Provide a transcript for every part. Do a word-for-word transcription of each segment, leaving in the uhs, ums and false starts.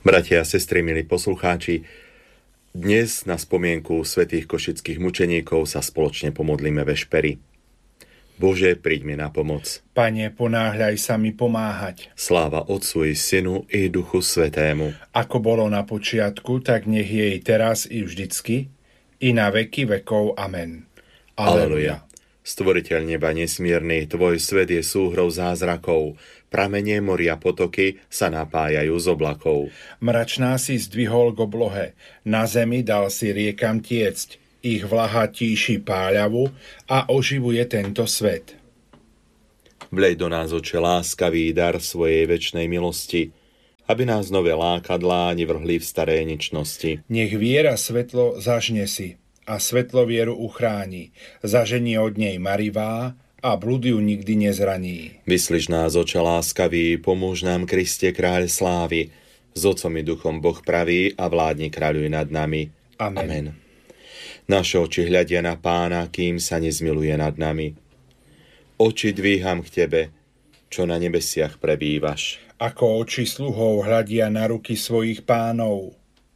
Bratia a sestry, milí poslucháči, dnes na spomienku svätých košických mučeníkov sa spoločne pomodlíme vešpery. Bože, príď mi na pomoc. Pane, ponáhľaj sa mi pomáhať. Sláva Otcu i Synu i Duchu Svätému. Ako bolo na počiatku, tak nech je i teraz i vždycky, i na veky vekov. Amen. Aleluja. Stvoriteľ neba nesmierny, tvoj svet je súhrou zázrakov. Pramene moria potoky sa napájajú z oblakov. Mračná si zdvihol k oblohe, na zemi dal si riekam tiecť, ich vlaha tíši páľavu a oživuje tento svet. Vlej do nás, Oče, láskavý dar svojej večnej milosti, aby nás nové lákadlá nevrhli v staré ničnosti. Nech viera svetlo zažne si a svetlo vieru uchráni, zaženie od nej marivá, a blud ju nikdy nezraní. Vyslíš nás, Oče láskavý, pomôž nám, Kriste, kráľ slávy, s Otcom i Duchom Boh pravý a vládni kráľuj nad nami. Amen. Amen. Naše oči hľadia na Pána, kým sa nezmiluje nad nami. Oči dvíham k Tebe, čo na nebesiach prebývaš. Ako oči sluhov hľadia na ruky svojich pánov.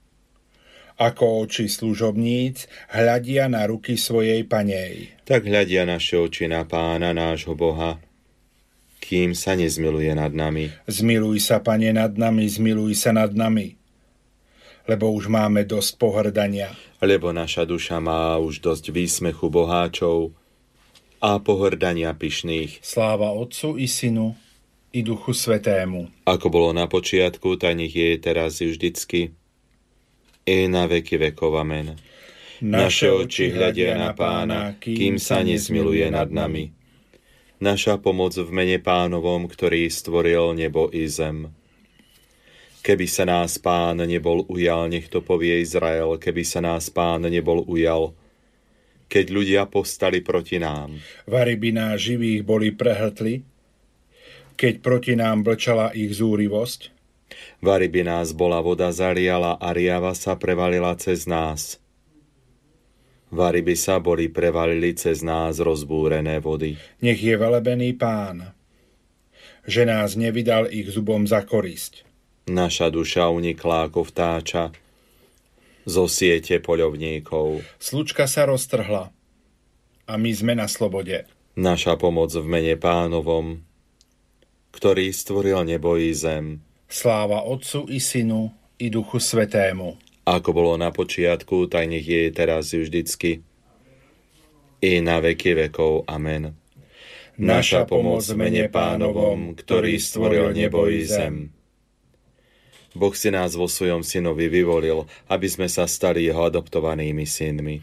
Ako oči služobníc hľadia na ruky svojej panej. Tak hľadia naše oči na Pána, nášho Boha, kým sa nezmiluje nad nami. Zmiluj sa, Pane, nad nami, zmiluj sa nad nami, lebo už máme dosť pohrdania. Lebo naša duša má už dosť výsmechu boháčov a pohrdania pyšných. Sláva Otcu i Synu i Duchu Svätému. Ako bolo na počiatku, tak nech je teraz i vždycky, i na veky vekov. Amen. Naše oči hľadia na Pána, kým sa nezmiluje nad nami. Naša pomoc v mene Pánovom, ktorý stvoril nebo i zem. Keby sa nás Pán nebol ujal, nech to povie Izrael, keby sa nás Pán nebol ujal, keď ľudia povstali proti nám. Vary by nás živých boli prehltli, keď proti nám blčala ich zúrivosť. Vary by nás bola voda zaliala a riava sa prevalila cez nás. Vary by sa boli prevalili cez nás rozbúrené vody. Nech je velebený Pán, že nás nevydal ich zubom za korisť. Naša duša unikla ako vtáča zo siete poľovníkov. Slučka sa roztrhla a my sme na slobode. Naša pomoc v mene Pánovom, ktorý stvoril nebo i zem. Sláva Otcu i Synu i Duchu Svätému. Ako bolo na počiatku, tak nech je teraz i vždycky, i na veky vekov. Amen. Naša pomoc v mene Pánovom, ktorý stvoril nebo i zem. Boh si nás vo svojom Synovi vyvolil, aby sme sa stali jeho adoptovanými synmi.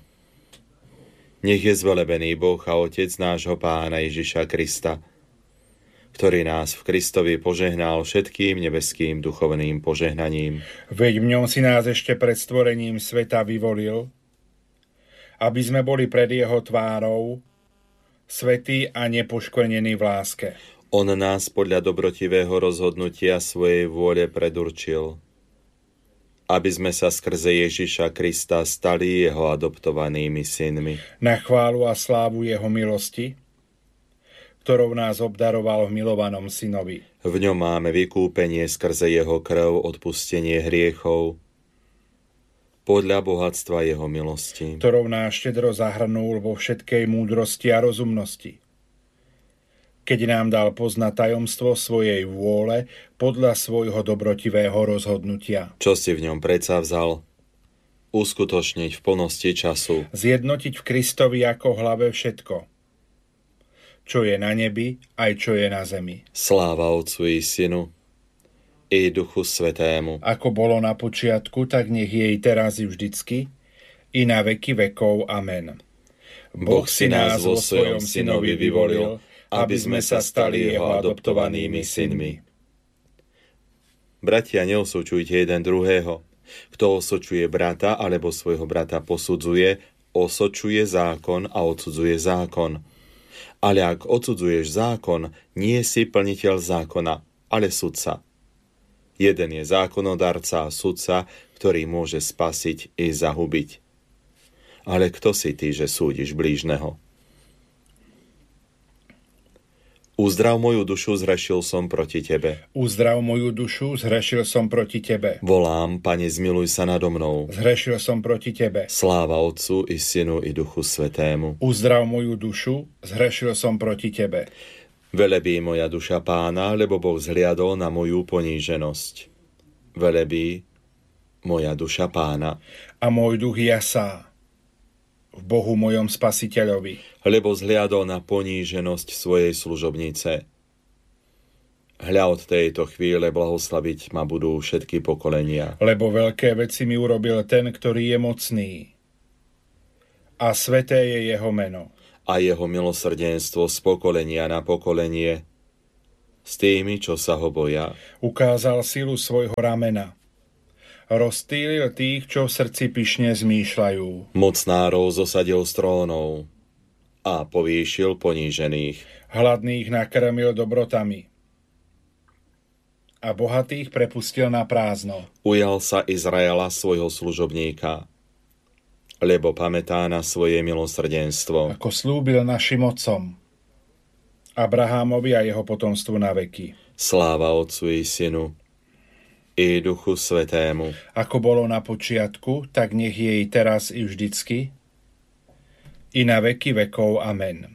Nech je zvelebený Boh a Otec nášho Pána Ježiša Krista, ktorý nás v Kristovi požehnal všetkým nebeským duchovným požehnaním. Veď v ňom si nás ešte pred stvorením sveta vyvolil, aby sme boli pred jeho tvárou svätí a nepoškvrnení v láske. On nás podľa dobrotivého rozhodnutia svojej vôle predurčil, aby sme sa skrze Ježiša Krista stali jeho adoptovanými synmi. Na chválu a slávu jeho milosti, ktorou nás obdaroval v milovanom Synovi. V ňom máme vykúpenie skrze jeho krv, odpustenie hriechov, podľa bohatstva jeho milosti, ktorou nás štedro zahrnul vo všetkej múdrosti a rozumnosti, keď nám dal poznať tajomstvo svojej vôle podľa svojho dobrotivého rozhodnutia. Čo si v ňom predsavzal, uskutočniť v plnosti času, zjednotiť v Kristovi ako hlave všetko, čo je na nebi, aj čo je na zemi. Sláva Otcu i Synu i Duchu Svätému. Ako bolo na počiatku, tak nech je i teraz i vždycky, i na veky vekov. Amen. Boh si nás vo svojom Synovi vyvolil, aby sme sa stali jeho adoptovanými synmi. Bratia, neosočujte jeden druhého. Kto osočuje brata alebo svojho brata posudzuje, osočuje zákon a odsudzuje zákon. Ale ak odsudzuješ zákon, nie si plniteľ zákona, ale sudca. Jeden je zákonodarca a sudca, ktorý môže spasiť i zahubiť. Ale kto si ty, že súdiš blížneho? Uzdrav moju dušu, zhrešil som proti Tebe. Uzdrav moju dušu, zhrešil som proti Tebe. Volám, Pane, zmiluj sa nado mnou. Zhrešil som proti Tebe. Sláva Otcu i Synu i Duchu Svätému. Uzdrav moju dušu, zhrešil som proti Tebe. Velebí moja duša Pána, lebo Boh zhliadol na moju poníženosť. Velebí moja duša Pána. A môj duch jasá v Bohu mojom Spasiteľovi, lebo zhliadol na poníženosť svojej služobnice. Hľa, od tejto chvíle blahoslaviť ma budú všetky pokolenia. Lebo veľké veci mi urobil ten, ktorý je mocný. A sveté je jeho meno. A jeho milosrdenstvo z pokolenia na pokolenie s tými, čo sa ho boja. Ukázal silu svojho ramena. Rozptýlil tých, čo v srdci pyšne zmýšľajú. Mocnárov zosadil z trónov a povýšil ponížených. Hladných nakrmil dobrotami a bohatých prepustil na prázdno. Ujal sa Izraela svojho služobníka, lebo pamätá na svoje milosrdenstvo. Ako slúbil našim otcom, Abrahámovi a jeho potomstvu na veky. Sláva Otcu i Synu i Duchu Svätému. Ako bolo na počiatku, tak nech je i teraz i vždycky, i na veky vekov. Amen.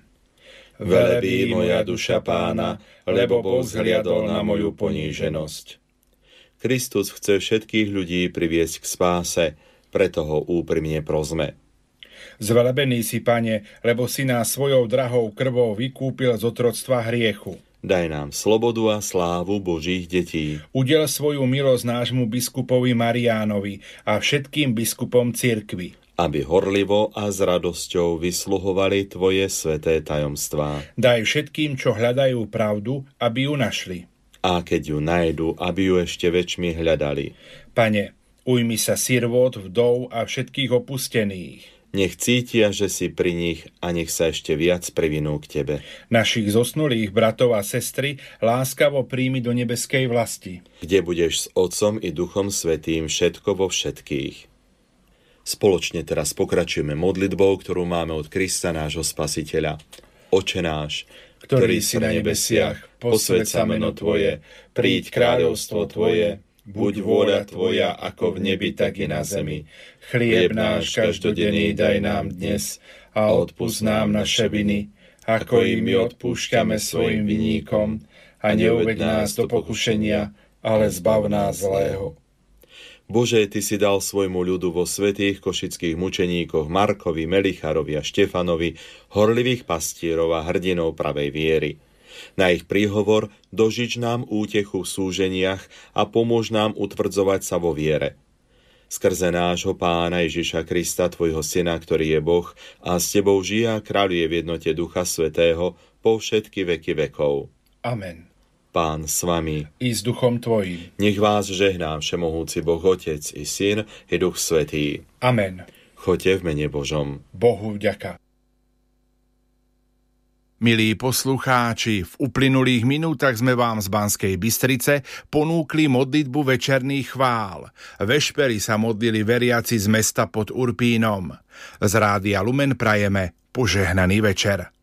Velebí moja duša Pána, lebo Boh zhliadol na moju poníženosť. Kristus chce všetkých ľudí priviesť k spáse, preto ho úprimne prosme. Zvelebený si, Pane, lebo si nás svojou drahou krvou vykúpil z otroctva hriechu. Daj nám slobodu a slávu Božích detí. Udel svoju milosť nášmu biskupovi Mariánovi a všetkým biskupom cirkvi, aby horlivo a s radosťou vysluhovali Tvoje sväté tajomstvá. Daj všetkým, čo hľadajú pravdu, aby ju našli. A keď ju nájdu, aby ju ešte väčšmi hľadali. Pane, ujmi sa sirvot, vdov a všetkých opustených. Nech cítia, že si pri nich a nech sa ešte viac privinú k Tebe. Našich zosnulých bratov a sestry láskavo príjmi do nebeskej vlasti, kde budeš s Otcom i Duchom Svätým všetko vo všetkých. Spoločne teraz pokračujeme modlitbou, ktorú máme od Krista, nášho Spasiteľa. Oče náš, ktorý si na nebesiach, posväť sa meno Tvoje, príď kráľovstvo Tvoje, buď vôľa Tvoja ako v nebi, tak i na zemi. Chlieb náš každodenný daj nám dnes a odpusť nám naše viny, ako i my odpúšťame svojim viníkom, a neuveď nás do pokušenia, ale zbav nás zlého. Bože, Ty si dal svojmu ľudu vo svätých košických mučeníkoch Markovi, Melicharovi a Štefanovi horlivých pastierov a hrdinov pravej viery. Na ich príhovor dožič nám útechu v súženiach a pomôž nám utvrdzovať sa vo viere. Skrze nášho Pána Ježiša Krista, Tvojho Syna, ktorý je Boh a s Tebou žije a kráľuje v jednote Ducha Svätého po všetky veky vekov. Amen. Pán s vami. I s duchom Tvojím. Nech vás žehná všemohúci Boh Otec i Syn i Duch Svätý. Amen. Choďte v mene Božom. Bohu vďaka. Milí poslucháči, v uplynulých minútach sme vám z Banskej Bystrice ponúkli modlitbu večerných chvál. Vešpery sa modlili veriaci z mesta pod Urpínom. Z Rádia Lumen prajeme požehnaný večer.